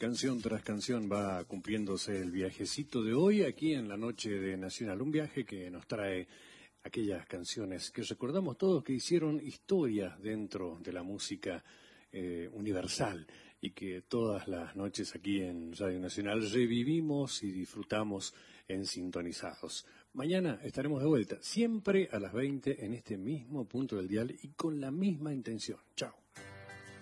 Canción tras canción va cumpliéndose el viajecito de hoy aquí en la noche de Nacional. Un viaje que nos trae aquellas canciones que recordamos todos que hicieron historia dentro de la música universal y que todas las noches aquí en Radio Nacional revivimos y disfrutamos en Sintonizados. Mañana estaremos de vuelta, siempre a las 20 en este mismo punto del dial y con la misma intención. Chao.